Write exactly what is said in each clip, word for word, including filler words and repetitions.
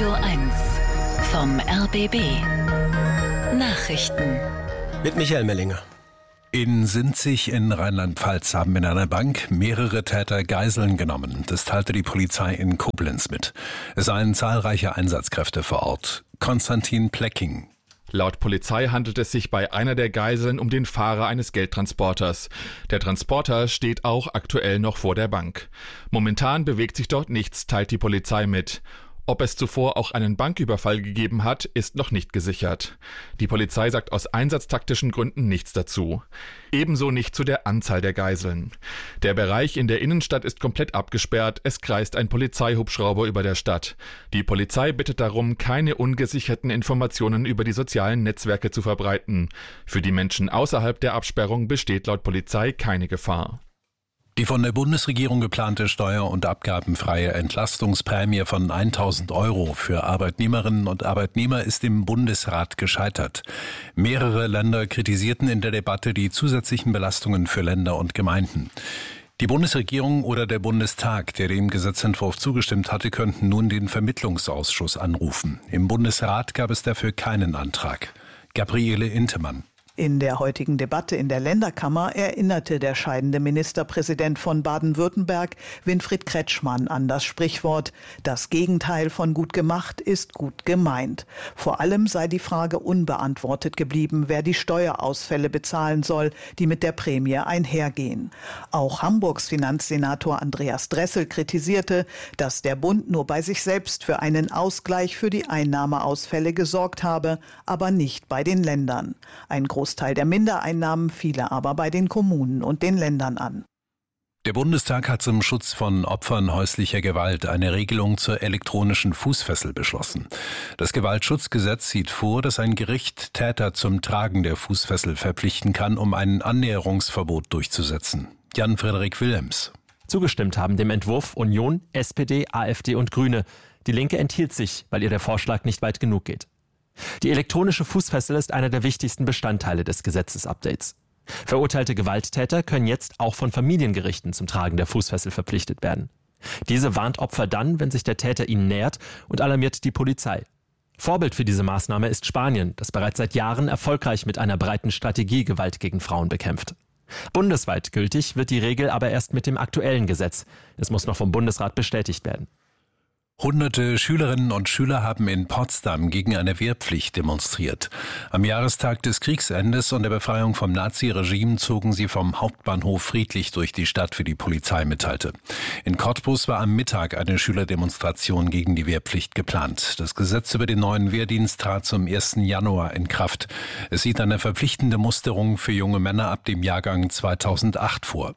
Radio eins vom R B B. Nachrichten mit Michael Mellinger. In Sinzig in Rheinland-Pfalz haben in einer Bank mehrere Täter Geiseln genommen. Das teilte die Polizei in Koblenz mit. Es seien zahlreiche Einsatzkräfte vor Ort. Konstantin Plecking. Laut Polizei handelt es sich bei einer der Geiseln um den Fahrer eines Geldtransporters. Der Transporter steht auch aktuell noch vor der Bank. Momentan bewegt sich dort nichts, teilt die Polizei mit. Ob es zuvor auch einen Banküberfall gegeben hat, ist noch nicht gesichert. Die Polizei sagt aus einsatztaktischen Gründen nichts dazu. Ebenso nicht zu der Anzahl der Geiseln. Der Bereich in der Innenstadt ist komplett abgesperrt, es kreist ein Polizeihubschrauber über der Stadt. Die Polizei bittet darum, keine ungesicherten Informationen über die sozialen Netzwerke zu verbreiten. Für die Menschen außerhalb der Absperrung besteht laut Polizei keine Gefahr. Die von der Bundesregierung geplante steuer- und abgabenfreie Entlastungsprämie von tausend Euro für Arbeitnehmerinnen und Arbeitnehmer ist im Bundesrat gescheitert. Mehrere Länder kritisierten in der Debatte die zusätzlichen Belastungen für Länder und Gemeinden. Die Bundesregierung oder der Bundestag, der dem Gesetzentwurf zugestimmt hatte, könnten nun den Vermittlungsausschuss anrufen. Im Bundesrat gab es dafür keinen Antrag. Gabriele Intemann. In der heutigen Debatte in der Länderkammer erinnerte der scheidende Ministerpräsident von Baden-Württemberg, Winfried Kretschmann, an das Sprichwort: Das Gegenteil von gut gemacht ist gut gemeint. Vor allem sei die Frage unbeantwortet geblieben, wer die Steuerausfälle bezahlen soll, die mit der Prämie einhergehen. Auch Hamburgs Finanzsenator Andreas Dressel kritisierte, dass der Bund nur bei sich selbst für einen Ausgleich für die Einnahmeausfälle gesorgt habe, aber nicht bei den Ländern. Ein Großteil der Mindereinnahmen fiele aber bei den Kommunen und den Ländern an. Der Bundestag hat zum Schutz von Opfern häuslicher Gewalt eine Regelung zur elektronischen Fußfessel beschlossen. Das Gewaltschutzgesetz sieht vor, dass ein Gericht Täter zum Tragen der Fußfessel verpflichten kann, um ein Annäherungsverbot durchzusetzen. Jan-Frederik Wilhelms. Zugestimmt haben dem Entwurf Union, S P D, AfD und Grüne. Die Linke enthielt sich, weil ihr der Vorschlag nicht weit genug geht. Die elektronische Fußfessel ist einer der wichtigsten Bestandteile des Gesetzesupdates. Verurteilte Gewalttäter können jetzt auch von Familiengerichten zum Tragen der Fußfessel verpflichtet werden. Diese warnt Opfer dann, wenn sich der Täter ihnen nähert, und alarmiert die Polizei. Vorbild für diese Maßnahme ist Spanien, das bereits seit Jahren erfolgreich mit einer breiten Strategie Gewalt gegen Frauen bekämpft. Bundesweit gültig wird die Regel aber erst mit dem aktuellen Gesetz. Es muss noch vom Bundesrat bestätigt werden. Hunderte Schülerinnen und Schüler haben in Potsdam gegen eine Wehrpflicht demonstriert. Am Jahrestag des Kriegsendes und der Befreiung vom Naziregime zogen sie vom Hauptbahnhof friedlich durch die Stadt, wie die Polizei mitteilte. In Cottbus war am Mittag eine Schülerdemonstration gegen die Wehrpflicht geplant. Das Gesetz über den neuen Wehrdienst trat zum ersten Januar in Kraft. Es sieht eine verpflichtende Musterung für junge Männer ab dem Jahrgang zweitausendacht vor.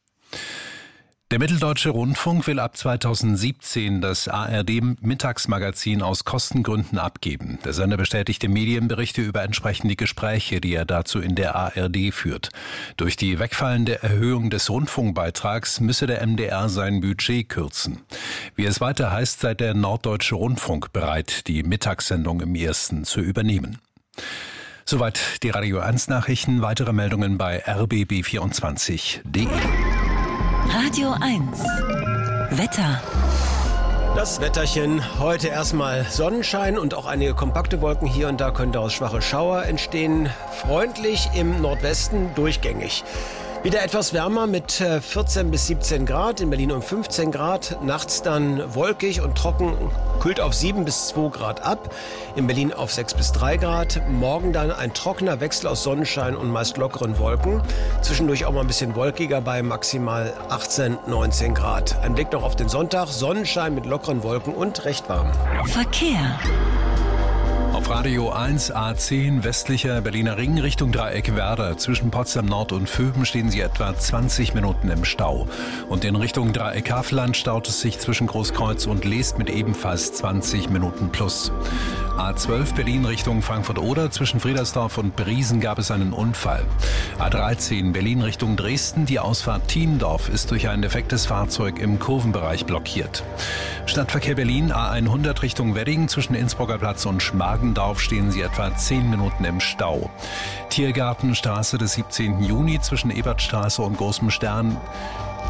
Der Mitteldeutsche Rundfunk will ab zweitausendsiebzehn das A R D-Mittagsmagazin aus Kostengründen abgeben. Der Sender bestätigte Medienberichte über entsprechende Gespräche, die er dazu in der A R D führt. Durch die wegfallende Erhöhung des Rundfunkbeitrags müsse der M D R sein Budget kürzen. Wie es weiter heißt, sei der Norddeutsche Rundfunk bereit, die Mittagssendung im Ersten zu übernehmen. Soweit die Radio eins Nachrichten. Weitere Meldungen bei r b b vierundzwanzig punkt d e. Radio eins Wetter. Das Wetterchen, heute erstmal Sonnenschein und auch einige kompakte Wolken. Hier und da können daraus schwache Schauer entstehen. Freundlich im Nordwesten durchgängig. Wieder etwas wärmer mit vierzehn bis siebzehn Grad, in Berlin um fünfzehn Grad. Nachts dann wolkig und trocken, kühlt auf sieben bis zwei Grad ab. In Berlin auf sechs bis drei Grad. Morgen dann ein trockener Wechsel aus Sonnenschein und meist lockeren Wolken. Zwischendurch auch mal ein bisschen wolkiger bei maximal achtzehn, neunzehn Grad. Ein Blick noch auf den Sonntag. Sonnenschein mit lockeren Wolken und recht warm. Verkehr. Auf Radio eins A zehn westlicher Berliner Ring Richtung Dreieck Werder. Zwischen Potsdam Nord und Vöben stehen Sie etwa zwanzig Minuten im Stau. Und in Richtung Dreieck Havelland staut es sich zwischen Großkreuz und Leest mit ebenfalls zwanzig Minuten plus. A zwölf Berlin Richtung Frankfurt-Oder. Zwischen Friedersdorf und Briesen gab es einen Unfall. A dreizehn Berlin Richtung Dresden. Die Ausfahrt Thiendorf ist durch ein defektes Fahrzeug im Kurvenbereich blockiert. Stadtverkehr Berlin A hundert Richtung Wedding. Zwischen Innsbrucker Platz und Schmargendorf stehen Sie etwa zehn Minuten im Stau. Tiergartenstraße des siebzehnten Juni zwischen Ebertstraße und Großem Stern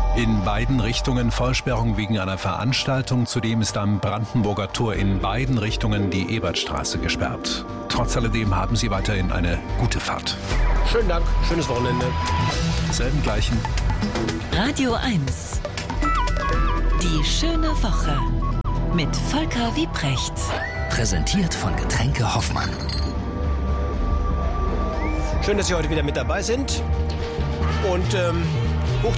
In beiden Richtungen Vollsperrung wegen einer Veranstaltung. Zudem ist am Brandenburger Tor in beiden Richtungen die Ebertstraße gesperrt. Trotz alledem haben Sie weiterhin eine gute Fahrt. Schönen Dank, schönes Wochenende. Selben gleichen. Radio eins. Die schöne Woche mit Volker Wiebrecht. Präsentiert von Getränke Hoffmann. Schön, dass Sie heute wieder mit dabei sind. Und ähm,